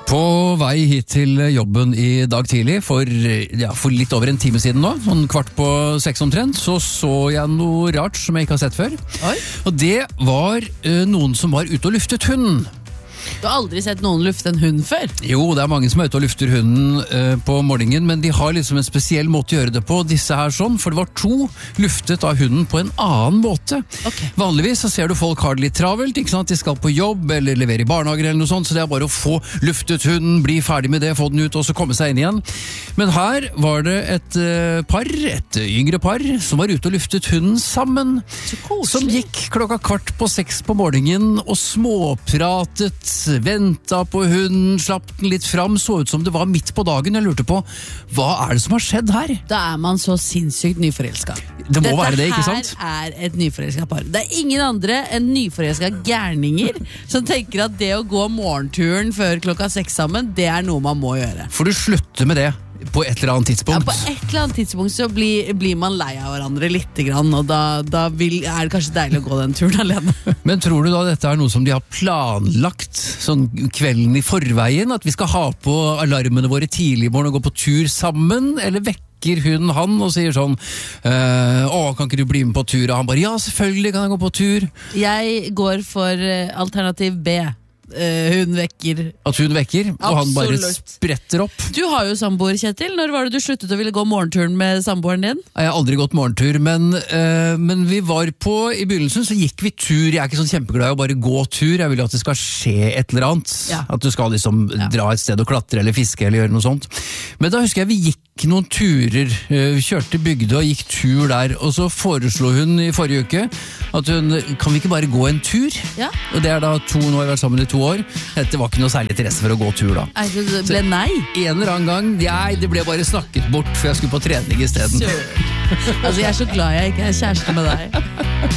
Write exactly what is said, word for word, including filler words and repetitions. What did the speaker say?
På vei hit til jobben i dag tidlig, for, ja, for litt over en time siden nå, sånn kvart på seks omtrent, så så jeg noe rart som jeg ikke har sett før. Oi. Og det var uh, noen som var ute og luftet hunden. Du har aldri sett noen lufte en hund før? Jo, det er mange som er ute og lufter hunden uh, på morgenen, men de har liksom en spesiell måte å gjøre det på, disse her sånn, for det var to luftet av hunden på en annen måte. Okay. Vanligvis så ser du folk har det litt travelt, ikke sant? De skal på jobb eller levere i barnehager eller noe sånt, så det er bare å få luftet hunden, bli ferdig med det, få den ut og så komme seg inn igjen. Men her var det et uh, par, et yngre par, som var ute og luftet hunden sammen. Så koselig. Som gikk klokka kvart på seks på morgenen og småpratet, venta på hunden, slapp den litt fram, så ut som det var midt på dagen. Jeg lurte på, hva er det som har skjedd her? Da er man så sinnssykt nyforelsket. Det må Dette være det, ikke sant? Dette her er et nyforelsket par. Det er ingen andre enn nyforelsket gærninger som tenker at det å gå morgenturen før klokka seks sammen, det er noe man må gjøre. For du slutter med det på et eller annet Ja, tidspunkt. på et eller annet tidspunkt så blir, blir man lei av hverandre litt grann, og da, da vil, er det kanskje deilig å gå den turen alene. Men tror du da dette er noe som de har planlagt sånn kvelden i forveien? At vi skal ha på alarmene våre tidlig i morgen og gå på tur sammen? Eller vekker hun han og sier sånn «Øh, å, kan ikke du bli med på tur?» Og han bare, ja, selvfølgelig kan jeg gå på tur. Jeg går for eh, alternativ B. Eh, hun vekker. At hun vekker, og han bare Absolutt. spretter opp. Du har jo samboer, Kjetil. Når var det du sluttet å ville gå morgenturen med samboeren din? Jeg har aldri gått morgentur, men, øh, men vi var på, i begynnelsen så gikk vi tur. Jeg er ikke sånn kjempeglad i å bare gå tur, jeg vil jo at det skal skje et eller annet. Ja. At du skal liksom Ja. dra et sted og klatre eller fiske eller gjøre noe sånt. Men da husker jeg vi gikk noen turer, øh, vi kjørte bygde og gikk tur der, og så foreslo hun i forrige uke at hun, kan vi ikke bare gå en tur? Ja. Og det er da to, nå har vi vært sammen i to år. Dette var ikke noe særlig interesse for å gå tur da. Altså, det ble nei. En eller annen gang, nei, det ble bare snakket bort, for jeg skulle på trening i stedet. Søren. Altså, jeg er så glad jeg ikke er kjæreste med deg.